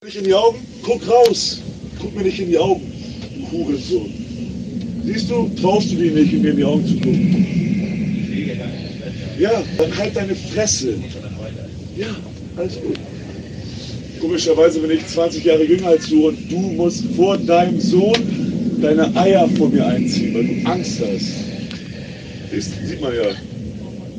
Nicht in die Augen, guck raus. Guck mir nicht in die Augen, du Hurensohn. Siehst du, traust du dir nicht, in mir in die Augen zu gucken? Ja, dann halt deine Fresse. Ja, alles gut. Komischerweise bin ich 20 Jahre jünger als du und du musst vor deinem Sohn deine Eier vor mir einziehen, weil du Angst hast. Das sieht man ja.